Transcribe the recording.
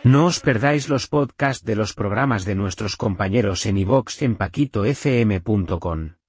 No os perdáis los podcasts de los programas de nuestros compañeros en iVoox en paquitofm.com.